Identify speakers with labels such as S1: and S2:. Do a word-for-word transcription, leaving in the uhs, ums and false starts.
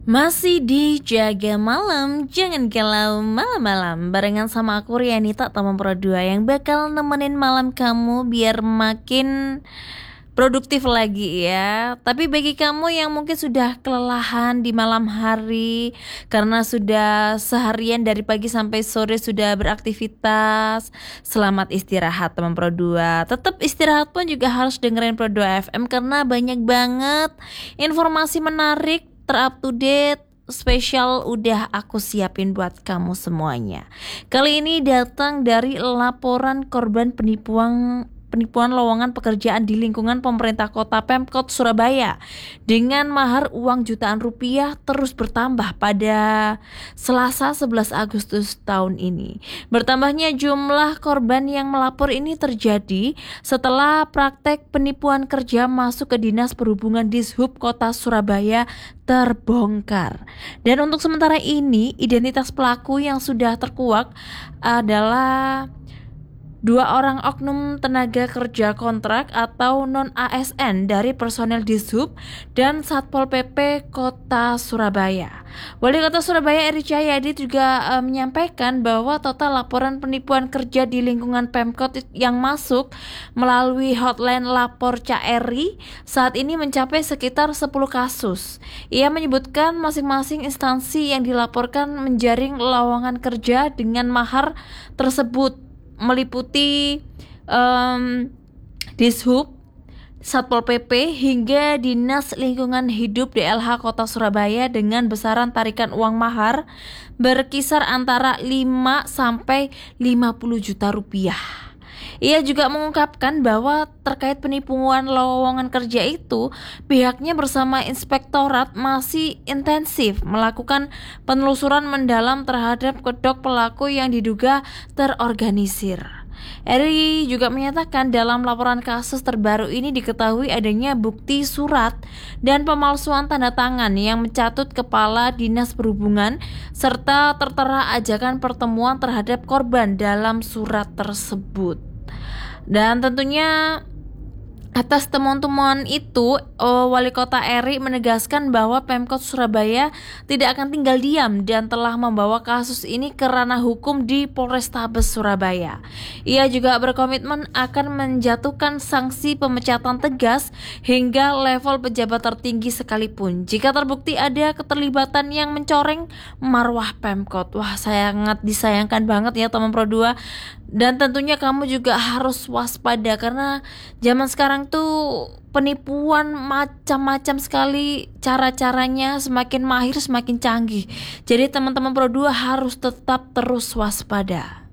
S1: Masih di Jaga Malam, jangan galau malam-malam. Barengan sama aku Rianita Taman Pro dua yang bakal nemenin malam kamu biar makin produktif lagi ya. Tapi bagi kamu yang mungkin sudah kelelahan di malam hari karena sudah seharian dari pagi sampai sore sudah beraktivitas, selamat istirahat teman Pro dua. Tetap istirahat pun juga harus dengerin Pro dua F M karena banyak banget informasi menarik, terup to date, spesial udah aku siapin buat kamu semuanya. Kali ini datang dari laporan korban penipuan penipuan lowongan pekerjaan di lingkungan pemerintah kota Pemkot Surabaya dengan mahar uang jutaan rupiah terus bertambah pada Selasa sebelas Agustus tahun ini. Bertambahnya jumlah korban yang melapor ini terjadi setelah praktek penipuan kerja masuk ke Dinas Perhubungan Dishub Kota Surabaya terbongkar. Dan untuk sementara ini identitas pelaku yang sudah terkuak adalah dua orang oknum tenaga kerja kontrak atau non-A S N dari personel Dishub dan Satpol P P Kota Surabaya. Wali Kota Surabaya Eri Cahyadi juga e, menyampaikan bahwa total laporan penipuan kerja di lingkungan Pemkot yang masuk melalui hotline lapor C A R I saat ini mencapai sekitar sepuluh kasus. Ia menyebutkan masing-masing instansi yang dilaporkan menjaring lowongan kerja dengan mahar tersebut meliputi um, Dishub, Satpol P P hingga Dinas Lingkungan Hidup D L H Kota Surabaya dengan besaran tarikan uang mahar berkisar antara lima sampai lima puluh juta rupiah. Ia juga mengungkapkan bahwa terkait penipuan lowongan kerja itu, pihaknya bersama inspektorat masih intensif melakukan penelusuran mendalam terhadap kedok pelaku yang diduga terorganisir. Eri juga menyatakan dalam laporan kasus terbaru ini diketahui adanya bukti surat dan pemalsuan tanda tangan yang mencatut Kepala Dinas Perhubungan serta tertera ajakan pertemuan terhadap korban dalam surat tersebut. Dan tentunya atas temuan-temuan itu, Wali Kota Eri menegaskan bahwa Pemkot Surabaya tidak akan tinggal diam dan telah membawa kasus ini ke ranah hukum di Polrestabes Surabaya. Ia juga berkomitmen akan menjatuhkan sanksi pemecatan tegas hingga level pejabat tertinggi sekalipun jika terbukti ada keterlibatan yang mencoreng marwah Pemkot. Wah, sangat disayangkan banget ya teman Pro dua. Dan tentunya kamu juga harus waspada karena zaman sekarang tuh penipuan macam-macam sekali cara-caranya, semakin mahir semakin canggih. Jadi teman-teman Pro dua harus tetap terus waspada.